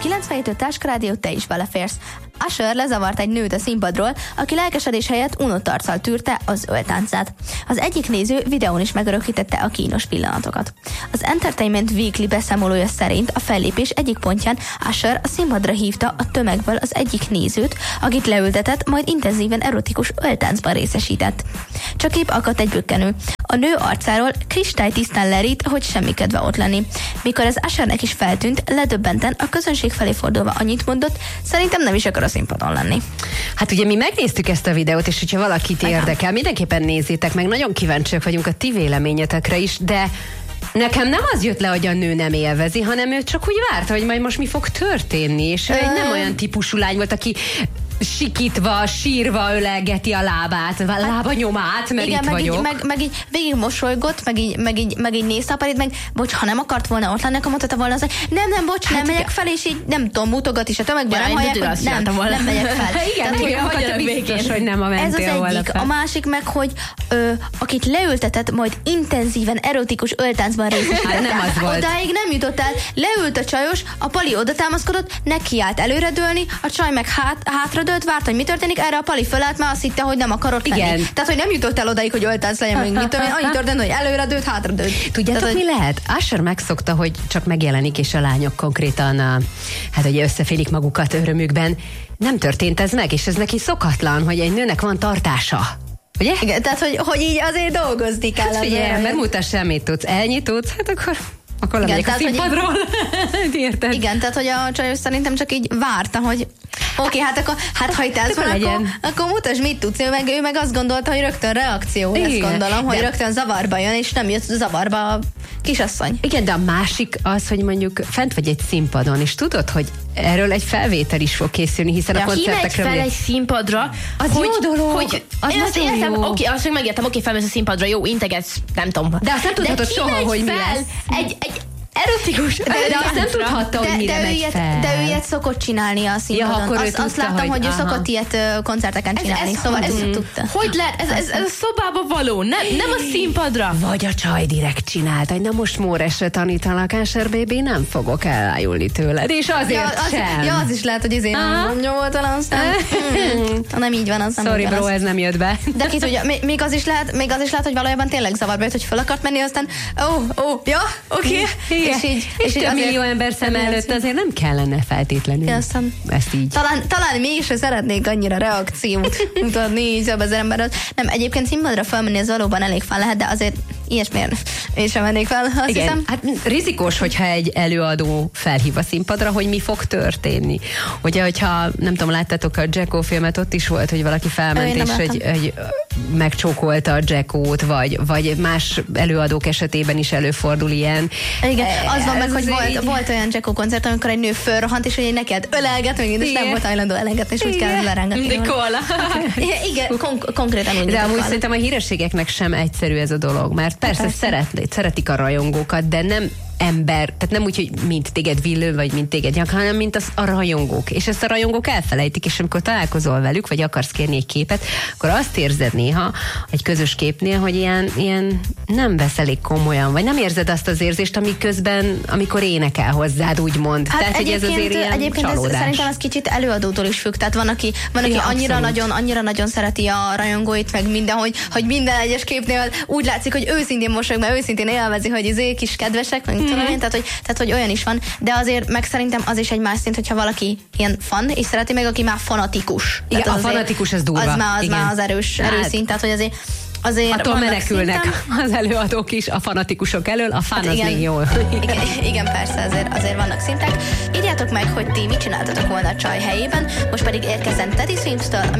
97 Táska Rádió, te is beleférsz. Usher lezavart egy nőt a színpadról, aki lelkesedés helyett unott arccal tűrte az öltáncát. Az egyik néző videón is megörökítette a kínos pillanatokat. Az Entertainment Weekly beszámolója szerint a fellépés egyik pontján Usher a színpadra hívta a tömegből az egyik nézőt, akit leültetett, majd intenzíven erotikus öltáncban részesített. Csak épp akadt egy bökkenő. A nő arcáról kristálytisztán lerít, hogy semmi kedve ott lenni. Mikor ez Ushernek is feltűnt, ledöbbenten a közönség felé fordulva annyit mondott, szerintem nem is akar a színpadon lenni. Hát ugye mi megnéztük ezt a videót, és hogyha valakit érdekel, mindenképpen nézzétek meg, nagyon kíváncsiak vagyunk a ti véleményetekre is, de nekem nem az jött le, hogy a nő nem élvezi, hanem ő csak úgy várta, hogy majd most mi fog történni, és ő egy nem olyan típusú lány volt, aki sikítva, sírva ölelgeti a lábát, a lábanyomát, mert igen, itt vagyok. Meg így végig mosolygott, meg így nézte a parit, meg bocs, ha nem akart volna ott lenni, akkor mondhatta volna az, hogy nem, bocs, hát nem megyek fel, és így nem tudom, mutogat is a tömegben, nem hallják, hogy nem megyek fel. Igen, biztos, hogy nem a mentél. Ez az egyik. A másik meg, hogy akit leültetett, majd intenzíven erotikus öltáncban részesített. Nem az volt. Odáig nem jutott el, leült a csajos, a pali oda támaszkodott, neki állt előredőlni, a csaj meg hátradőlt, várt, hogy mi történik, erre a pali fölállt, mert azt hitte, hogy nem akarott lenni. Tehát, hogy nem jutott el odaig, hogy öltánc legyen, még mit tudom én, annyi történt, hogy előredőlt, hátradőlt. Tudjátok, tehát, mi lehet? Usher megszokta, hogy csak megjelenik, és a lányok konkrétan hát ugye összefélik magukat örömükben. Nem történt ez meg, és ez neki szokatlan, hogy egy nőnek van tartása. Ugye? Igen, tehát, hogy így azért dolgozni kell. Hát figyelj, mert mutasd semmit tudsz, elnyit tudsz, hát akkor lemegyek a színpadról. Érted? Igen, tehát, hogy a csajos szerintem csak így várta, hogy oké, hát akkor, ha itt ez van, akkor mutasd, mit tudsz. Ő meg azt gondolta, hogy rögtön reakció. Igen. Ezt gondolom, hogy rögtön zavarba jön, és nem jött zavarba a kisasszony. Igen, de a másik az, hogy mondjuk fent vagy egy színpadon, és tudod, hogy erről egy felvétel is fog készülni, hiszen a koncertekről... Kimegy fel egy színpadra, az jó dolog. Hogy az én azt értem, oké, azt még megértem, felmész a színpadra, jó, integetsz, nem tudom. De azt nem tudhatod soha, hogy mi lesz. Egy erotikus, de azt nem tudhatta, hogy mire megy fel. De ő ilyet szokott csinálni a színpadon. Azt láttam, hogy ő szokott ilyet koncerteken csinálni. Szóval ezt tudta. Hogy lehet? Ez a szobába való, nem a színpadra. Vagy a csaj direkt csinálta, hogy na most Móresre tanítalak, Usher baby, nem fogok elájulni tőled. És azért sem. Ja, az is lehet, hogy nyomoltan aztán. Nem így van, az nem. Sorry bro, ez nem jött be. De ki tudja, még az is lehet, hogy valójában tényleg zavarba jött, hogy föl akart menni, aztán ja, oké. És több millió ember szem előtt azért nem kellene feltétlenül ezt így. Talán mégis szeretnék annyira reakciót mutatni így több ezer ember. Nem, egyébként színpadra felmenni az valóban elég fel lehet, de azért ilyesmiért én sem mennék fel, azt hiszem. Hát rizikós, hogyha egy előadó felhív a színpadra, hogy mi fog történni. Ugye, hogyha nem tudom, láttátok a Jacko filmet, ott is volt, hogy valaki felment és egy megcsókolta a Jackót, vagy más előadók esetében is előfordul ilyen. Igen, az van meg, hogy volt olyan Jacko koncert, amikor egy nő fölrohant, és hogy neked ölelget, és nem volt hajlandó elengedni, és úgy kell lerángatni. De koala. Igen, konkrétan úgy. De amúgy szerintem a hírességeknek sem egyszerű ez a dolog, mert persze szeretik a rajongókat, de nem ember, tehát nem úgy, hogy mint téged Villő, vagy mint téged Janka, hanem mint a rajongók. És ezt a rajongók elfelejtik, és amikor találkozol velük, vagy akarsz kérni egy képet, akkor azt érzed néha egy közös képnél, hogy ilyen nem vesz elég komolyan, vagy nem érzed azt az érzést, amikor énekel hozzád, úgymond. Hát tehát, hogy ez azért ilyen csalódás. Szerintem ez kicsit előadótól is függ. Tehát van, aki annyira nagyon szereti a rajongóit, meg minden, hogy minden egyes képnél úgy látszik, hogy őszintén mosolyog, mert őszintén élvezi, hogy izék is kedvesek, meg tehát, hogy olyan is van, de azért meg szerintem az is egy más szint, hogyha valaki ilyen fan, és szereti meg, aki már fanatikus. Igen, a fanatikus az durva. Az már az erős szint, tehát hogy azért attól menekülnek az előadók is a fanatikusok elől, a fan az még jó. Igen, persze, azért vannak szintek. Írjátok meg, hogy ti mit csináltatok volna a csaj helyében, most pedig érkezzen Teddy Swims-től,